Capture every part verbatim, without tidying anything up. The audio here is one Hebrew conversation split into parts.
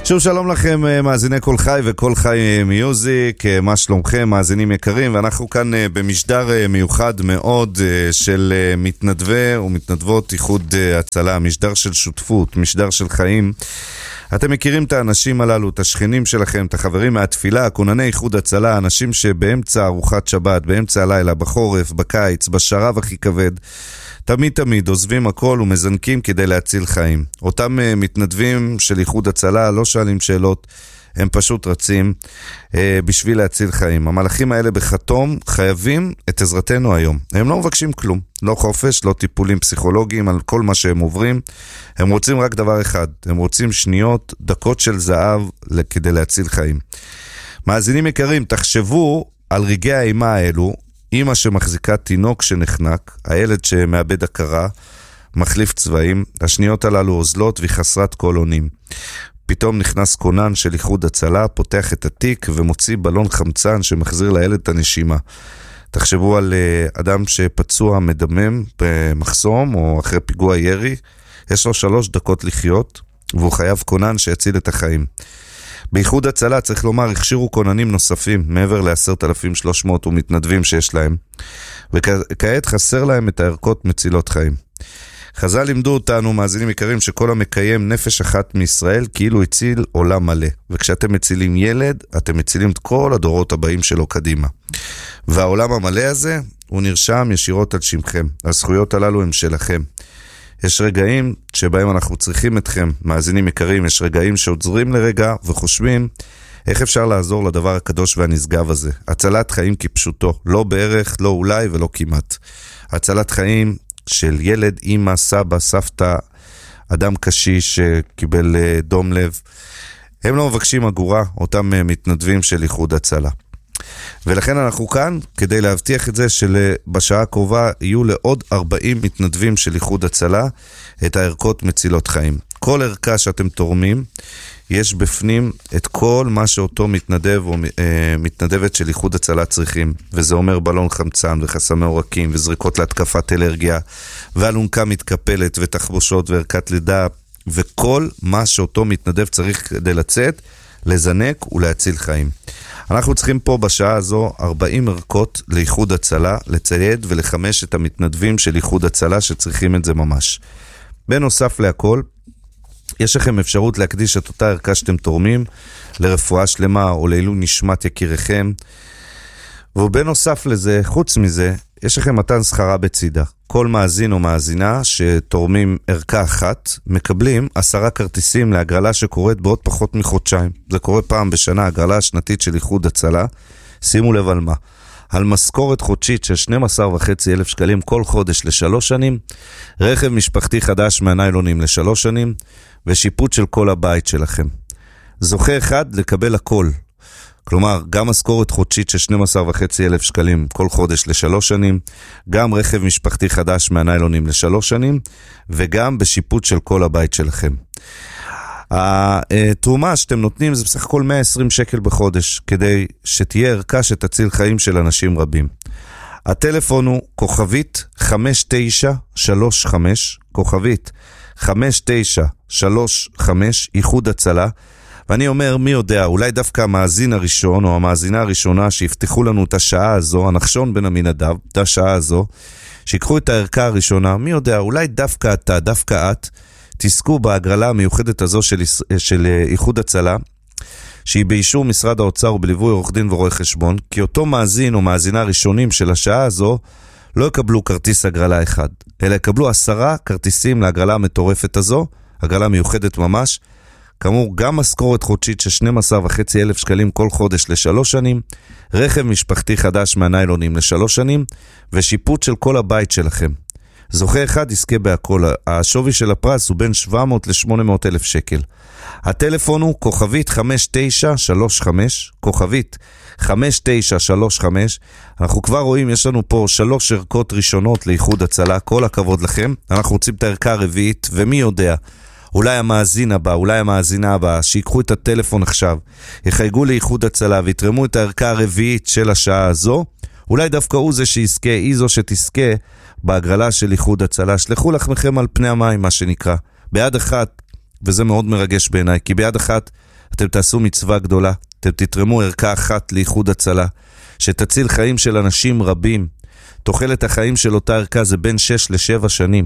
שוב שלום לכם מאזיני כל חי וכל חי מיוזיק, מה שלומכם מאזינים יקרים, ואנחנו כאן במשדר מיוחד מאוד של מתנדבי ומתנדבות איחוד הצלה, משדר של שותפות, משדר של חיים. אתם מכירים את האנשים הללו, את השכנים שלכם, את החברים מהתפילה, הכונני איחוד הצלה, אנשים שבאמצע ארוחת שבת, באמצע הלילה, בחורף, בקיץ, בשרב הכי כבד, תמיד תמיד עוזבים הכל ומזנקים כדי להציל חיים. אותם uh, מתנדבים של איחוד הצלה לא שואלים שאלות, הם פשוט רצים uh, בשביל להציל חיים. המלאכים האלה בחתום חייבים את עזרתנו היום. הם לא מבקשים כלום, לא חופש, לא טיפולים פסיכולוגיים על כל מה שהם עוברים. הם רוצים רק דבר אחד, הם רוצים שניות, דקות של זהב כדי להציל חיים. מאזינים יקרים, תחשבו על רגעי האימה האלו, אמא שמחזיקה תינוק שנחנק, הילד שמאבד הכרה, מחליף צבעים, השניות הללו עוזלות והיא חסרת כל אונים. פתאום נכנס כונן של איחוד הצלה, פותח את התיק ומוציא בלון חמצן שמחזיר לילד את הנשימה. תחשבו על אדם שפצוע מדמם במחסום או אחרי פיגוע ירי, יש לו שלוש דקות לחיות והוא חייב כונן שיציל את החיים. באיחוד הצלה צריך לומר, הכשירו כוננים נוספים מעבר ל-עשרת אלפים ושלוש מאות ומתנדבים שיש להם, וכעת חסר להם את הערכות מצילות חיים. חז"ל לימדו אותנו, מאזינים יקרים, שכל המקיים נפש אחת מישראל כאילו הציל עולם מלא, וכשאתם מצילים ילד, אתם מצילים את כל הדורות הבאים שלו קדימה. והעולם המלא הזה, הוא נרשם ישירות על שמכם, הזכויות הללו הם שלכם. יש רגעים שבהם אנחנו צריכים אתכם, מאזינים יקרים, יש רגעים שעוצרים לרגע וחושבים איך אפשר לעזור לדבר הקדוש והנשגב הזה. הצלת חיים כפשוטו, לא בערך, לא אולי ולא כמעט. הצלת חיים של ילד, אמא, סבא, סבתא, אדם קשיש שקיבל דום לב. הם לא מבקשים אגורה, אותם מתנדבים של איחוד הצלה. ולכן אנחנו כאן כדי להבטיח את זה שבשעה הקרובה יהיו לעוד ארבעים מתנדבים של איחוד הצלה את הערכות מצילות חיים. כל ערכה שאתם תורמים, יש בפנים את כל מה שאותו מתנדב או אה, מתנדבת של איחוד הצלה צריכים. וזה אומר בלון חמצן וחסמי עורקים וזריקות להתקפת אלרגיה ואלונקה מתקפלת ותחבושות וערכת לידה וכל מה שאותו מתנדב צריך כדי לצאת, לזנק ולהציל חיים. אנחנו צריכים פה בשעה הזו ארבעים ערכות לאיחוד הצלה, לצייד ולחמש את המתנדבים של איחוד הצלה שצריכים את זה ממש. בנוסף להכל, יש לכם אפשרות להקדיש את אותה ערכה שאתם תורמים לרפואה שלמה או לעילוי נשמת יקיריכם. ובנוסף לזה, חוץ מזה, יש לכם מתן שכרה בצידה. כל מאזין או מאזינה שתורמים ערכה אחת, מקבלים עשרה כרטיסים להגרלה שקורית בעוד פחות מחודשיים. זה קורה פעם בשנה, הגרלה השנתית של איחוד הצלה. שימו לב על מה. על משכורת חודשית של שנים עשר וחצי אלף שקלים כל חודש לשלוש שנים, רכב משפחתי חדש מהניילונים לשלוש שנים, ושיפוט של כל הבית שלכם. זוכה אחד לקבל הכל. כלומר, גם משכורת חודשית של שנים עשר וחצי אלף שקלים כל חודש לשלוש שנים, גם רכב משפחתי חדש מהניילונים לשלוש שנים, וגם בשיפוט של כל הבית שלכם. התרומה שאתם נותנים זה בסך הכל מאה ועשרים שקל בחודש, כדי שתהיה ערכה שתציל חיים של אנשים רבים. הטלפון הוא כוכבית חמש תשע שלוש חמש, כוכבית חמש תשע שלוש חמש, איחוד הצלה. ואני אומר, מי יודע, אולי דווקא המאזין הראשון או המאזינה הראשונה שיפתחו לנו את השעה הזו, הנחשון בין המנדב, את השעה הזו, שיקחו את הערכה הראשונה, מי יודע, אולי דווקא אתה, דווקא את, תזכו בהגרלה המיוחדת הזו של, של איחוד הצלה, שהיא באישור משרד האוצר ובליווי עורך דין ורואה חשבון, כי אותו מאזין או מאזינה ראשונים של השעה הזו, לא יקבלו כרטיס הגרלה אחד, אלא יקבלו עשרה כרטיסים להגרלה המטורפת הזו, הגרלה מיוחדת ממש, כאמור, גם משכורת חודשית של שנים עשר וחצי אלף שקלים כל חודש לשלוש שנים, רכב משפחתי חדש מהניילונים לשלוש שנים, ושיפוט של כל הבית שלכם. זוכה אחד יזכה בהכל. השווי של הפרס הוא בין שבע מאות ל-שמונה מאות אלף שקל. הטלפון הוא כוכבית חמש תשע שלוש חמש, כוכבית חמש תשע שלוש חמש. אנחנו כבר רואים, יש לנו פה שלוש ערכות ראשונות לאיחוד הצלה, כל הכבוד לכם. אנחנו רוצים את הערכה הרביעית, ומי יודע, אולי המאזין הבא, אולי המאזינה הבאה, שיקחו את הטלפון עכשיו, יחייגו לאיחוד הצלה ויתרמו את הערכה הרביעית של השעה הזו, אולי דווקא הוא זה שיזכה, היא זו שתזכה בהגרלה של איחוד הצלה. שלחו לחמכם על פני המים, מה שנקרא. ביד אחת וזה מאוד מרגש בעיניי, כי ביד אחת אתם תעשו מצווה גדולה, אתם תתרמו ערכה אחת לאיחוד הצלה, שתציל חיים של אנשים רבים. תוחלת החיים של אותה ערכה זה בין שש לשבע שנים.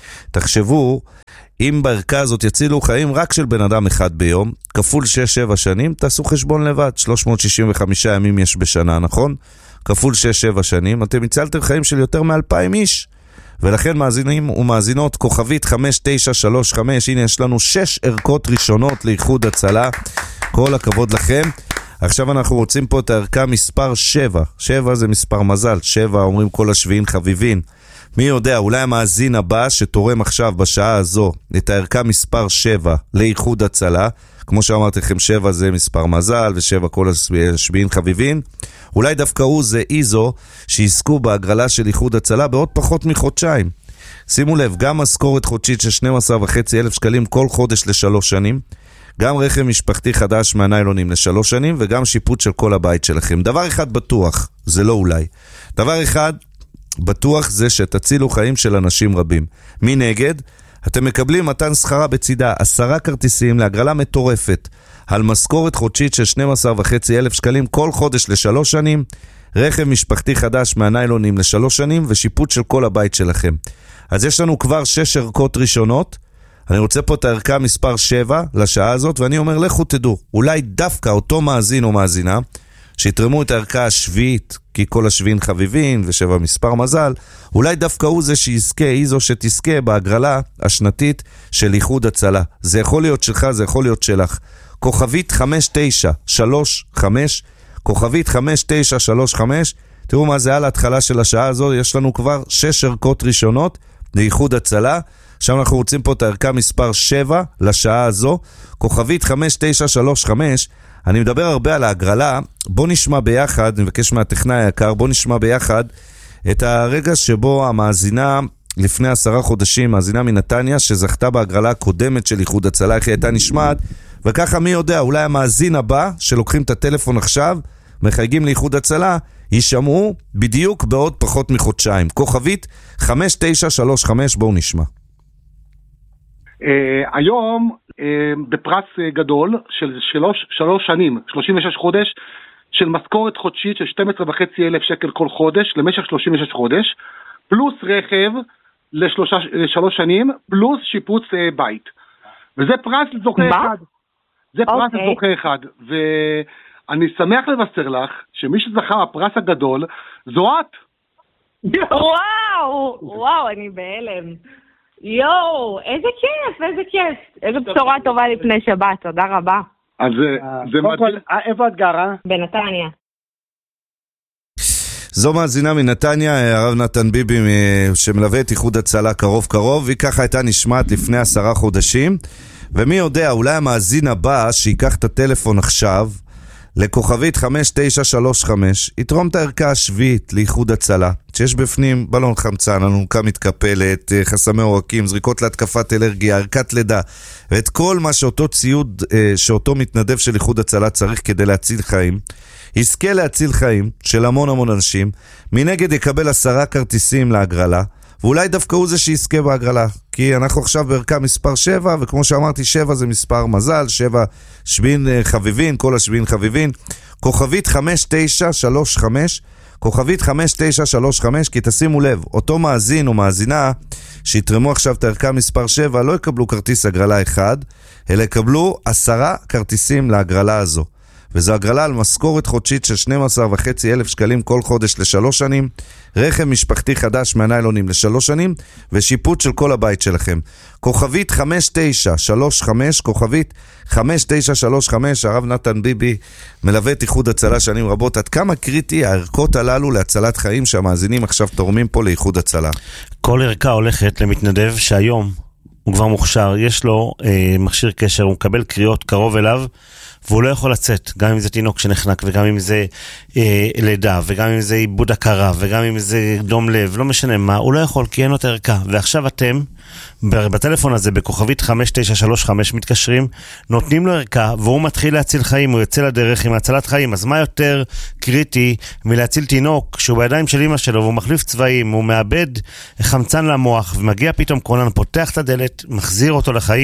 תחשבו, אם בערכה הזאת יצילו חיים רק של בן אדם אחד ביום, כפול שש שבע שנים, תעשו חשבון לבד, שלוש מאות שישים וחמישה ימים יש בשנה, נכון? כפול שש שבע שנים, אתם הצלתם חיים של יותר מאלפיים איש. ולכן מאזינים ומאזינות, כוכבית חמש תשע שלוש חמש, הנה יש לנו שש ערכות ראשונות לאיחוד הצלה, כל הכבוד לכם. עכשיו אנחנו רוצים פה את הערכה מספר שבע, שבע זה מספר מזל, שבע אומרים כל השביעים חביבין. מי יודע, אולי המאזין הבא שתורם עכשיו בשעה הזו את הערכה מספר שבע לאיחוד הצלה, כמו שאמרתי לכם, שבע זה מספר מזל ושבע כל השביעים חביבין, אולי דווקא הוא זה איזו שיזכו בהגרלה של איחוד הצלה בעוד פחות מחודשיים. שימו לב, גם משכורת חודשית של שנים עשר וחצי אלף שקלים כל חודש לשלוש שנים, גם רכב משפחתי חדש מהניילונים לשלוש שנים, וגם שיפוט של כל הבית שלכם. דבר אחד בטוח, זה לא אולי. דבר אחד בטוח זה שתצילו חיים של אנשים רבים. מנגד, אתם מקבלים מתן שכרה בצידה, עשרה כרטיסים להגרלה מטורפת, על משכורת חודשית של שנים עשר וחצי אלף שקלים כל חודש לשלוש שנים, רכב משפחתי חדש מהניילונים לשלוש שנים, ושיפוט של כל הבית שלכם. אז יש לנו כבר שש ערכות ראשונות, אני רוצה פה את הערכה מספר שבע לשעה הזאת, ואני אומר, לכו תדעו, אולי דווקא אותו מאזין או מאזינה, שיתרמו את הערכה השביעית, כי כל השביעים חביבין ושבע מספר מזל, אולי דווקא הוא זה שיזכה, היא זו שתזכה בהגרלה השנתית של איחוד הצלה. זה יכול להיות שלך, זה יכול להיות שלך. כוכבית חמש תשע שלוש חמש, כוכבית חמש תשע שלוש חמש, תראו מה זה על ההתחלה של השעה הזו, יש לנו כבר שש ערכות ראשונות לאיחוד הצלה, עכשיו אנחנו רוצים פה את הערכה מספר שבע לשעה הזו, כוכבית חמש תשע שלוש חמש, אני מדבר הרבה על ההגרלה, בוא נשמע ביחד, אני מבקש מהטכנאי היקר, בוא נשמע ביחד את הרגע שבו המאזינה לפני עשרה חודשים, מאזינה מנתניה שזכתה בהגרלה הקודמת של איחוד הצלה, איך היא הייתה נשמעת, וככה מי יודע, אולי המאזין הבא שלוקחים את הטלפון עכשיו, מחייגים לאיחוד הצלה, יישמעו בדיוק בעוד פחות מחודשיים. כוכבית חמש תשע שלוש חמש, בואו נשמע. Uh, היום uh, בפרס uh, גדול של שלוש, שלוש שנים, שלושים ושש חודש, של משכורת חודשית של שנים עשר וחצי אלף שקל כל חודש, למשך שלושים ושש חודש, פלוס רכב לשלושה, לשלוש שנים, פלוס שיפוץ uh, בית. וזה פרס לזוכה אחד. זה פרס okay. לזוכה אחד. ואני שמח לבשר לך, שמי שזכה הפרס הגדול, זו את. וואו, וואו, אני בהלם. יואו, איזה כיף, איזה כיף. איזה בשורה טובה לפני שבת, תודה רבה. אז זה מדהים. איפה את גרה? בנתניה. זו מאזינה מנתניה, הרב נתן ביבי, שמלווה את איחוד הצלה קרוב קרוב, והיא ככה הייתה נשמעת לפני עשרה חודשים, ומי יודע, אולי המאזין הבא שיקח את הטלפון עכשיו, לכוכבית חמש תשע שלוש חמש, יתרום את הערכה השביעית לאיחוד הצלה, שיש בפנים בלון חמצן, אלונקה מתקפלת, חסמי עורקים, זריקות להתקפת אלרגיה, ערכת לידה, ואת כל מה שאותו ציוד, שאותו מתנדב של איחוד הצלה צריך כדי להציל חיים, יזכה להציל חיים של המון המון אנשים, מנגד יקבל עשרה כרטיסים להגרלה, ואולי דווקא הוא זה שיזכה בהגרלה, כי אנחנו עכשיו בערכה מספר שבע, וכמו שאמרתי, שבע זה מספר מזל, שבע שבין חביבין, כל השבין חביבין, כוכבית חמש תשע שלוש חמש, כוכבית חמש תשע שלוש חמש, כי תשימו לב, אותו מאזין או מאזינה שיתרמו עכשיו את הערכה מספר שבע, לא יקבלו כרטיס הגרלה אחד, אלא יקבלו עשרה כרטיסים להגרלה הזו. וזו הגרלה על משכורת חודשית של שנים עשר וחצי אלף שקלים כל חודש לשלוש שנים, רכב משפחתי חדש מהניילונים לשלוש שנים, ושיפוט של כל הבית שלכם. כוכבית חמש תשע שלוש חמש, כוכבית חמש תשע שלוש חמש, הרב נתן ביבי מלווה את איחוד הצלה שנים רבות. עד כמה קריטי הערכות הללו להצלת חיים שהמאזינים עכשיו תורמים פה לאיחוד הצלה? כל ערכה הולכת למתנדב שהיום הוא כבר מוכשר, יש לו אה, מכשיר קשר, הוא מקבל קריאות קרוב אליו, והוא לא יכול לצאת, גם אם זה תינוק שנחנק, וגם אם זה אה, לידה, וגם אם זה עיבוד הכרה, וגם אם זה דום לב, לא משנה מה, הוא לא יכול, כי אין לו את הערכה. ועכשיו אתם, בטלפון הזה, בכוכבית חמש תשע שלוש חמש מתקשרים, נותנים לו ערכה, והוא מתחיל להציל חיים, הוא יוצא לדרך עם הצלת חיים. אז מה יותר קריטי מלהציל תינוק, שהוא בידיים של אמא שלו, והוא מחליף צבעים, הוא מאבד חמצן למוח, ומגיע פתאום קורנן, פותח את הדלת, מחזיר אותו לחיים,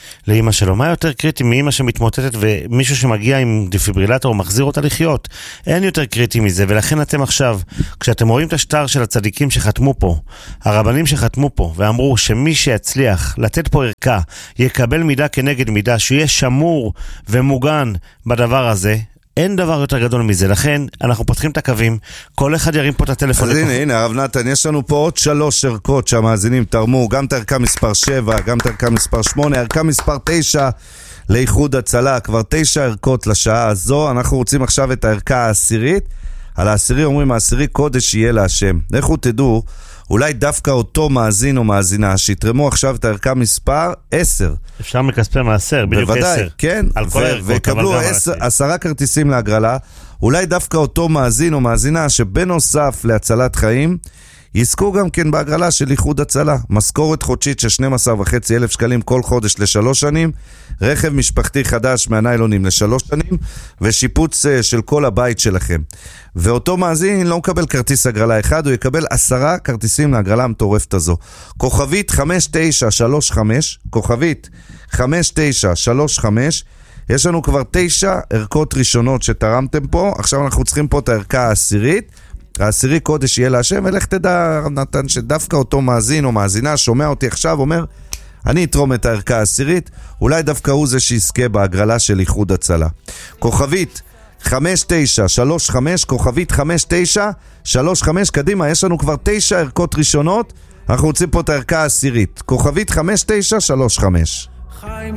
לאמא שלו. מה יותר קריטי מאמא שמתמוטטת ומישהו שמגיע עם דפיברילטור ומחזיר אותה לחיות? אין יותר קריטי מזה, ולכן אתם עכשיו, כשאתם רואים את השטר של הצדיקים שחתמו פה, הרבנים שחתמו פה, ואמרו שמי שיצליח לתת פה ערכה, יקבל מידה כנגד מידה, שיהיה שמור ומוגן בדבר הזה, אין דבר יותר גדול מזה. לכן אנחנו פותחים את הקווים, כל אחד ירים פה את הטלפון. אז הנה, הנה, הרב נתן, יש לנו פה עוד שלוש ערכות שהמאזינים תרמו, גם את הערכה מספר שבע, גם את הערכה מספר שמונה, ערכה מספר תשע לאיחוד הצלה, כבר תשע ערכות לשעה הזו. אנחנו רוצים עכשיו את הערכה העשירית. על העשירי אומרים, העשירי קודש יהיה להשם. לכו תדעו, אולי דווקא אותו מאזין או מאזינה שיתרמו עכשיו את הערכה מספר עשר. אפשר מכספי מעשר, בדיוק עשר. בוודאי, כן. על כל הערכות, וקבלו עשרה כרטיסים להגרלה. אולי דווקא אותו מאזין או מאזינה שבנוסף להצלת חיים, יזכו גם כן בהגרלה של איחוד הצלה. משכורת חודשית של שנים עשר וחצי אלף שקלים כל חודש לשלוש שנים, רכב משפחתי חדש מהניילונים לשלוש שנים, ושיפוץ של כל הבית שלכם. ואותו מאזין לא מקבל כרטיס הגרלה אחד, הוא יקבל עשרה כרטיסים להגרלה המטורפת הזו. כוכבית חמש תשע שלוש חמש, כוכבית חמש תשע שלוש חמש, יש לנו כבר תשע ערכות ראשונות שתרמתם פה, עכשיו אנחנו צריכים פה את הערכה העשירית, העשירי קודש יהיה להשם, ולך תדע, הרב נתן, שדווקא אותו מאזין או מאזינה שומע אותי עכשיו, אומר, אני אתרום את הערכה העשירית, אולי דווקא הוא זה שיזכה בהגרלה של איחוד הצלה. כוכבית חמש תשע שלוש חמש, כוכבית חמש תשע שלוש חמש, קדימה, יש לנו כבר תשע ערכות ראשונות, אנחנו רוצים פה את הערכה העשירית. כוכבית חמש תשע שלוש חמש.